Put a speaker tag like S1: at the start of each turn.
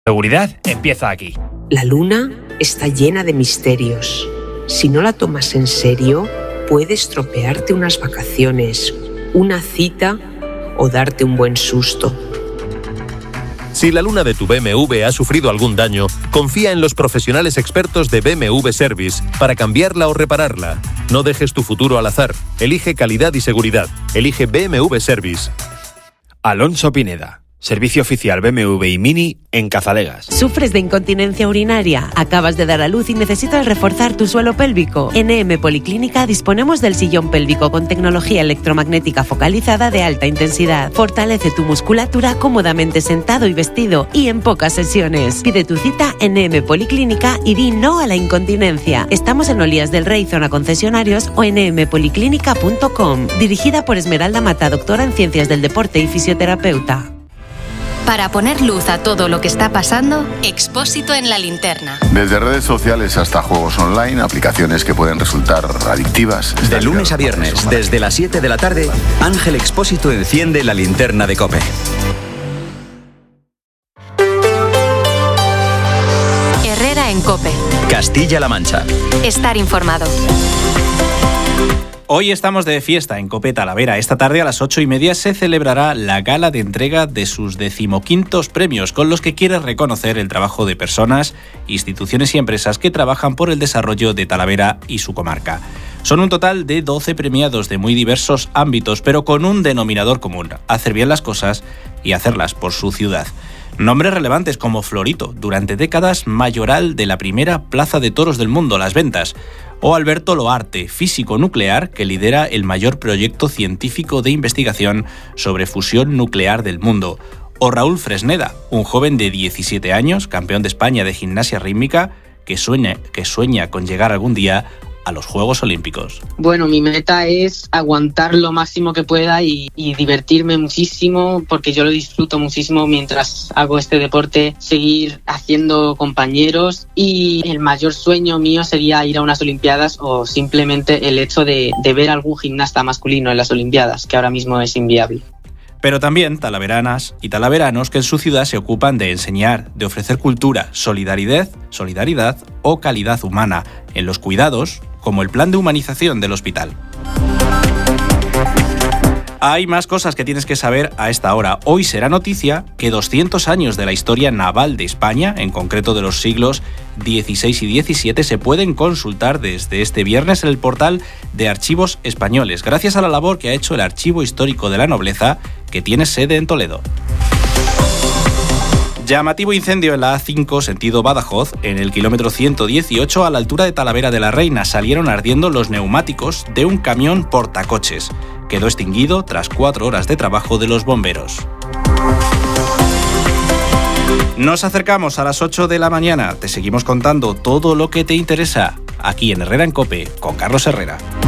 S1: Seguridad empieza aquí.
S2: La luna está llena de misterios. Si no la tomas en serio, puede estropearte unas vacaciones, una cita o darte un buen susto.
S3: Si la luna de tu BMW ha sufrido algún daño, confía en los profesionales expertos de BMW Service para cambiarla o repararla. No dejes tu futuro al azar. Elige calidad y seguridad. Elige BMW Service.
S1: Alonso Pineda. Servicio oficial BMW y Mini en Cazalegas.
S4: ¿Sufres de incontinencia urinaria? ¿Acabas de dar a luz y necesitas reforzar tu suelo pélvico? En EM Policlínica disponemos del sillón pélvico con tecnología electromagnética focalizada de alta intensidad. Fortalece tu musculatura cómodamente sentado y vestido y en pocas sesiones. Pide tu cita en EM Policlínica y di no a la incontinencia. Estamos en Olías del Rey, zona concesionarios, o en empoliclínica.com. Dirigida por Esmeralda Mata, doctora en Ciencias del Deporte y fisioterapeuta.
S5: Para poner luz a todo lo que está pasando, Expósito en la linterna.
S6: Desde redes sociales hasta juegos online, aplicaciones que pueden resultar adictivas.
S7: De lunes a viernes, desde las 7 de la tarde, Ángel Expósito enciende la linterna de COPE.
S5: Herrera en COPE.
S7: Castilla-La Mancha.
S5: Estar informado.
S8: Hoy estamos de fiesta en COPE Talavera. Esta tarde a las 8:30 se celebrará la gala de entrega de sus 15º premios, con los que quiere reconocer el trabajo de personas, instituciones y empresas que trabajan por el desarrollo de Talavera y su comarca. Son un total de 12 premiados de muy diversos ámbitos, pero con un denominador común: hacer bien las cosas y hacerlas por su ciudad. Nombres relevantes como Florito, durante décadas mayoral de la primera plaza de toros del mundo, Las Ventas, o Alberto Loarte, físico nuclear que lidera el mayor proyecto científico de investigación sobre fusión nuclear del mundo, o Raúl Fresneda, un joven de 17 años, campeón de España de gimnasia rítmica, que sueña con llegar algún día a los Juegos Olímpicos.
S9: Bueno, mi meta es aguantar lo máximo que pueda y divertirme muchísimo, porque yo lo disfruto muchísimo mientras hago este deporte, seguir haciendo compañeros, y el mayor sueño mío sería ir a unas Olimpiadas, o simplemente el hecho de ver algún gimnasta masculino en las Olimpiadas, que ahora mismo es inviable.
S8: Pero también talaveranas y talaveranos que en su ciudad se ocupan de enseñar, de ofrecer cultura, solidaridad o calidad humana en los cuidados, como el plan de humanización del hospital. Hay más cosas que tienes que saber a esta hora. Hoy será noticia que 200 años de la historia naval de España, en concreto de los siglos XVI y XVII, se pueden consultar desde este viernes en el portal de Archivos Españoles, gracias a la labor que ha hecho el Archivo Histórico de la Nobleza, que tiene sede en Toledo. Llamativo incendio en la A5 sentido Badajoz, en el kilómetro 118 a la altura de Talavera de la Reina. Salieron ardiendo los neumáticos de un camión portacoches. Quedó extinguido tras 4 horas de trabajo de los bomberos. Nos acercamos a las 8 de la mañana. Te seguimos contando todo lo que te interesa aquí en Herrera en COPE con Carlos Herrera.